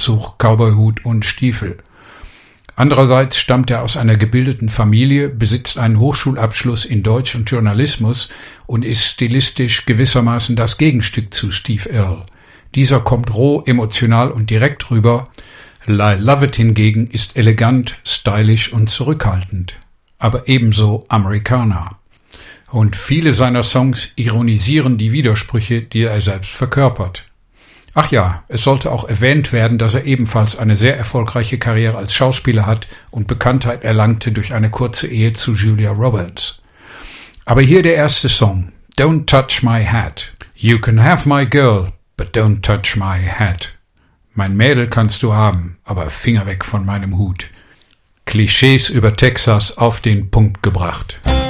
Anzug, Cowboyhut und Stiefel. Andererseits stammt er aus einer gebildeten Familie, besitzt einen Hochschulabschluss in Deutsch und Journalismus und ist stilistisch gewissermaßen das Gegenstück zu Steve Earle. Dieser kommt roh, emotional und direkt rüber. Lyle Lovett hingegen ist elegant, stylisch und zurückhaltend, aber ebenso Amerikaner. Und viele seiner Songs ironisieren die Widersprüche, die er selbst verkörpert. Ach ja, es sollte auch erwähnt werden, dass er ebenfalls eine sehr erfolgreiche Karriere als Schauspieler hat und Bekanntheit erlangte durch eine kurze Ehe zu Julia Roberts. Aber hier der erste Song, Don't Touch My Hat. You can have my girl, but don't touch my hat. Mein Mädel kannst du haben, aber Finger weg von meinem Hut. Klischees über Texas auf den Punkt gebracht.